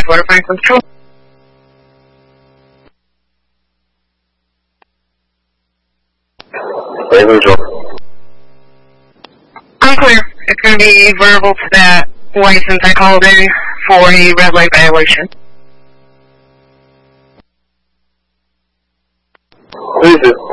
Water Franklin Control. Hey, Visual. I'm clear. It's going to be verbal to that license I called in for a red light violation. Who is it?